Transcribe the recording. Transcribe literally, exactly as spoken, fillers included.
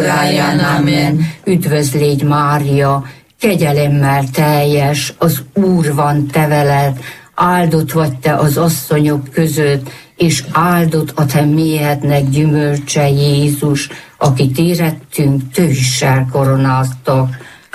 Ráján, amen. Üdvözlégy Mária, kegyelemmel teljes, az Úr van te veled, áldott vagy te az asszonyok között, és áldott a te méhednek gyümölcse Jézus, akit érettünk tőzssel koronáztak.